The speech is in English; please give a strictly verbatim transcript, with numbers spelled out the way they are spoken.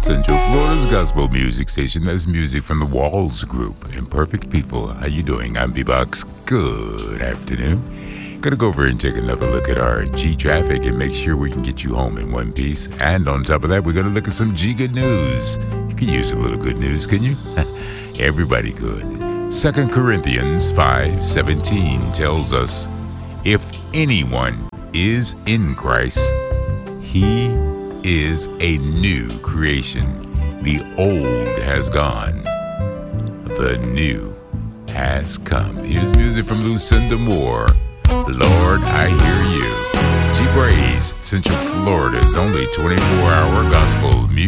Central Florida's gospel music station. That's music from the Walls Group. Imperfect People. How you doing? I'm B-Box. Good afternoon. Gonna go over and take another look at our G traffic and make sure we can get you home in one piece. And on top of that, we're gonna look at some G good news. You could use a little good news, couldn't you? Everybody could. Second Corinthians five seventeen tells us, if anyone is in Christ, he is a new creation. The old has gone. The new has come. Here's music from Lucinda Moore. Lord, I hear you. G Praise, Central Florida's only twenty-four hour gospel music.